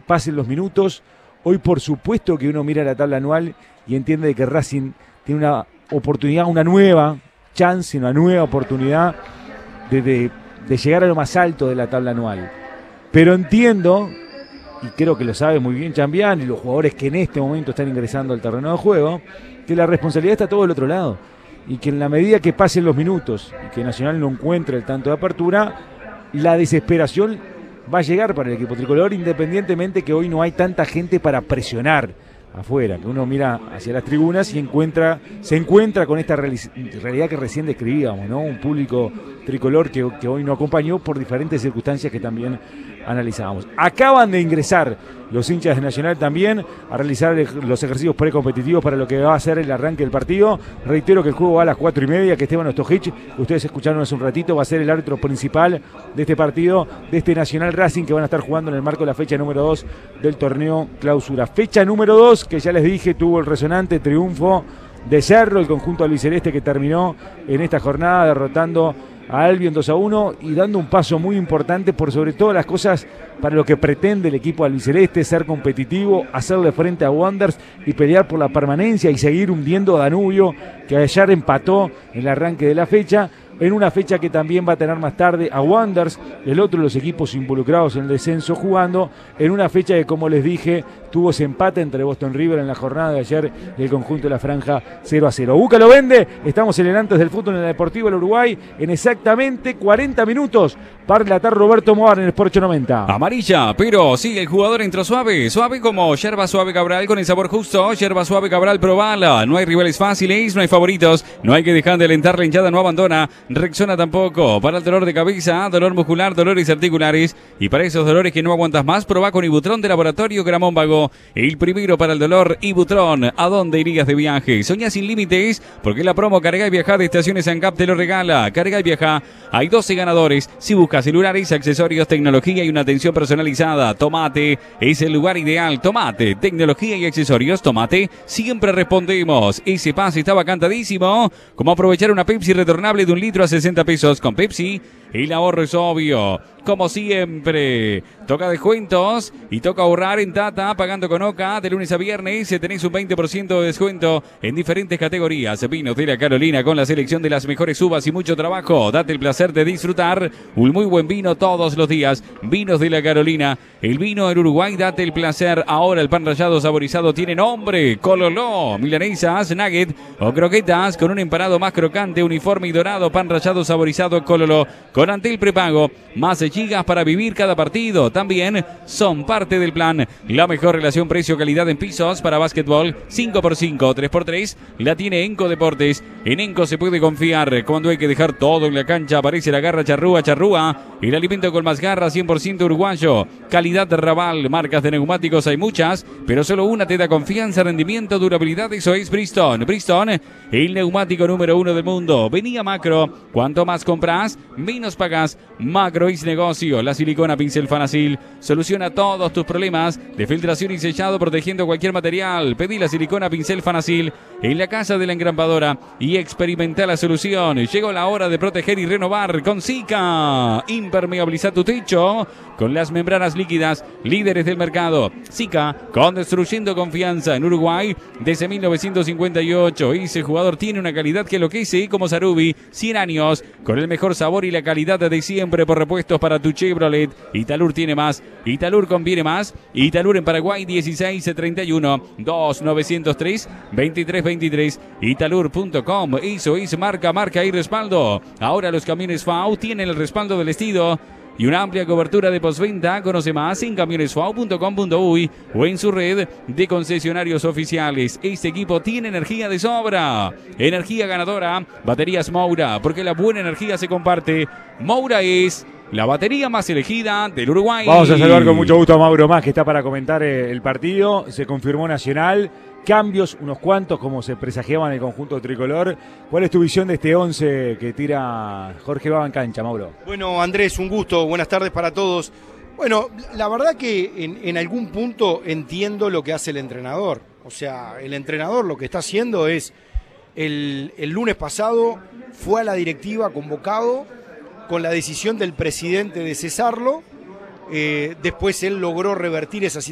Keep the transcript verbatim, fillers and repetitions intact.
pasen los minutos. Hoy, por supuesto, que uno mira la tabla anual y entiende que Racing tiene una oportunidad, una nueva chance, una nueva oportunidad de, de, de llegar a lo más alto de la tabla anual. Pero entiendo, y creo que lo sabe muy bien Chambián y los jugadores que en este momento están ingresando al terreno de juego, que la responsabilidad está todo del otro lado. Y que en la medida que pasen los minutos y que Nacional no encuentre el tanto de apertura, la desesperación va a llegar para el equipo tricolor, independientemente que hoy no hay tanta gente para presionar afuera, que uno mira hacia las tribunas y encuentra, se encuentra con esta realidad que recién describíamos, ¿no? Un público tricolor que, que hoy no acompañó por diferentes circunstancias que también analizábamos. Acaban de ingresar los hinchas de Nacional también a realizar los ejercicios precompetitivos para lo que va a ser el arranque del partido. Reitero que el juego va a las cuatro y media, que Esteban Ostojic, ustedes escucharon hace un ratito, va a ser el árbitro principal de este partido, de este Nacional Racing, que van a estar jugando en el marco de la fecha número dos del torneo Clausura. Fecha número dos, que ya les dije, tuvo el resonante triunfo de Cerro, el conjunto albiceleste, que terminó en esta jornada derrotando a Albion dos a uno y dando un paso muy importante por sobre todas las cosas para lo que pretende el equipo albiceleste: ser competitivo, hacerle frente a Wanderers y pelear por la permanencia y seguir hundiendo a Danubio, que ayer empató en el arranque de la fecha, en una fecha que también va a tener más tarde a Wanderers, el otro de los equipos involucrados en el descenso, jugando en una fecha que, como les dije, tuvo ese empate entre Boston River en la jornada de ayer y el conjunto de la franja cero a cero. Buca lo vende, estamos en el antes del fútbol en el Deportivo del Uruguay, en exactamente cuarenta minutos para relatar Roberto Moar en el Sport ochocientos noventa. Amarilla, pero sí, el jugador entró suave, suave como yerba suave Cabral, con el sabor justo. Yerba suave Cabral, probala. No hay rivales fáciles, no hay favoritos, no hay que dejar de alentar, la hinchada no abandona. Rexona tampoco. Para el dolor de cabeza, dolor muscular, dolores articulares y para esos dolores que no aguantas más, probá con Ibutrón de Laboratorio Gramón Vago. El primero para el dolor, Ibutrón. ¿A dónde irías de viaje? Soñá sin límites, porque la promo Carga y Viaja de Estaciones ANCAP te lo regala. Carga y Viaja. Hay doce ganadores. Si buscas celulares, accesorios, tecnología y una atención personalizada, Tomate es el lugar ideal. Tomate, tecnología y accesorios, Tomate. Siempre respondemos. Ese pase estaba cantadísimo. ¿Cómo aprovechar una Pepsi retornable de un litro a sesenta pesos con Pepsi? El ahorro es obvio, como siempre. Toca descuentos y toca ahorrar en Tata, pagando con Oca. De lunes a viernes tenés un veinte por ciento de descuento en diferentes categorías. Vinos de la Carolina, con la selección de las mejores uvas y mucho trabajo. Date el placer de disfrutar un muy buen vino todos los días. Vinos de la Carolina, el vino en Uruguay, date el placer. Ahora el pan rallado saborizado tiene nombre: Cololó. Milanesas, nugget o croquetas con un empanado más crocante, uniforme y dorado. Pan rallado saborizado Cololó, con Antel prepago, más gigas para vivir cada partido. También son parte del plan. La mejor relación precio-calidad en pisos para básquetbol, cinco por cinco, tres por tres, la tiene Enco Deportes. En Enco se puede confiar. Cuando hay que dejar todo en la cancha, aparece la garra charrúa, charrúa. El alimento con más garra, cien por ciento uruguayo. Calidad Raval, marcas de neumáticos hay muchas, pero solo una te da confianza, rendimiento, durabilidad. Eso es Bridgestone. Bridgestone, el neumático número uno del mundo. Venía Macro. Cuanto más compras, menos pagas. Macro es negocio. La silicona pincel Fanacil soluciona todos tus problemas de filtración y sellado, protegiendo cualquier material. Pedí la silicona pincel Fanacil en la casa de la engrampadora y experimenta la solución. Llegó la hora de proteger y renovar con Sika. Impermeabiliza tu techo con las membranas líquidas, líderes del mercado. Sika, construyendo confianza en Uruguay desde mil novecientos cincuenta y ocho. Ese jugador tiene una calidad que enloquece, como Sarubi. cien años con el mejor sabor y la calidad de siempre por repuestos para tu Chevrolet. Italur tiene más, Italur conviene más. Italur en Paraguay, dieciséis treinta y uno, dos nueve cero tres, veintitrés veintitrés. Italur punto com. Eso es marca, marca y respaldo. Ahora los camiones F A U tienen el respaldo del estilo y una amplia cobertura de postventa. Conoce más en camiones f a u punto com punto u y o en su red de concesionarios oficiales. Este equipo tiene energía de sobra, energía ganadora. Baterías Moura, porque la buena energía se comparte. Moura es la batería más elegida del Uruguay. Vamos a saludar con mucho gusto a Mauro Más, que está para comentar el partido. Se confirmó Nacional. Cambios, unos cuantos, como se presagiaban en el conjunto tricolor. ¿Cuál es tu visión de este once que tira Jorge Baba en cancha, Mauro? Bueno, Andrés, un gusto. Buenas tardes para todos. Bueno, la verdad que en, en algún punto entiendo lo que hace el entrenador. O sea, el entrenador lo que está haciendo es, el, el lunes pasado fue a la directiva convocado con la decisión del presidente de cesarlo. Eh, después él logró revertir esa situación.